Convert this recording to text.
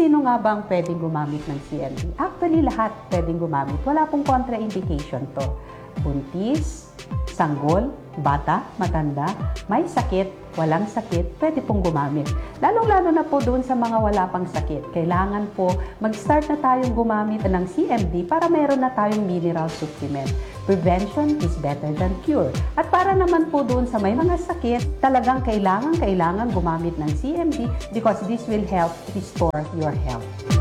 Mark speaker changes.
Speaker 1: sino-sino nga bang pwedeng gumamit ng CMD? Actually, lahat pwedeng gumamit. Wala pong contraindication to. Buntis, sanggol, bata, matanda, may sakit, walang sakit, pwede pong gumamit. Lalong-lalo na po doon sa mga wala pang sakit. Kailangan po mag-start na tayong gumamit ng CMD para meron na tayong mineral supplement. Prevention is better than cure. At para naman po doon sa may mga sakit, talagang kailangan gumamit ng CMD because this will help restore your health.